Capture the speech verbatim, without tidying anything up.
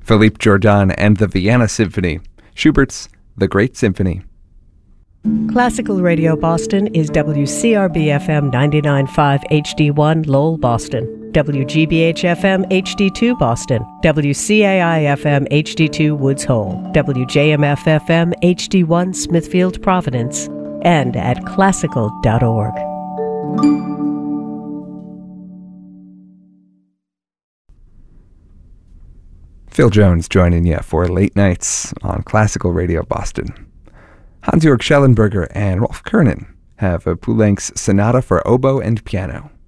Philippe Jordan and the Vienna Symphony, Schubert's The Great Symphony. Classical Radio Boston is W C R B F M ninety-nine point five H D one Lowell, Boston, W G B H F M H D two Boston, W C A I F M H D two Woods Hole, W J M F F M H D one Smithfield, Providence, and at classical dot org. Phil Jones joining you for Late Nights on Classical Radio Boston. Hans-Jörg Schellenberger and Rolf Kernen have a Poulenc's Sonata for Oboe and Piano.